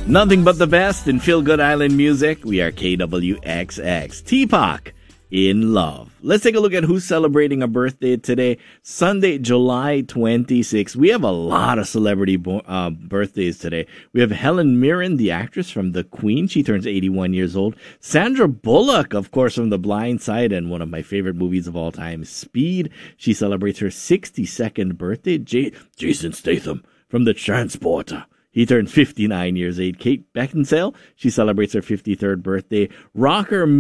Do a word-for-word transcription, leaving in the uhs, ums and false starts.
Nothing but the best in Feel Good Island music. We are K W X X. T-Pac in love. Let's take a look at who's celebrating a birthday today. Sunday, July twenty-sixth. We have a lot of celebrity bo- uh, birthdays today. We have Helen Mirren, the actress from The Queen. She turns eighty-one years old. Sandra Bullock, of course, from The Blind Side and one of my favorite movies of all time, Speed. She celebrates her sixty-second birthday. J- Jason Statham from The Transporter. He turned fifty-nine years old. Kate Beckinsale, she celebrates her fifty-third birthday. Rocker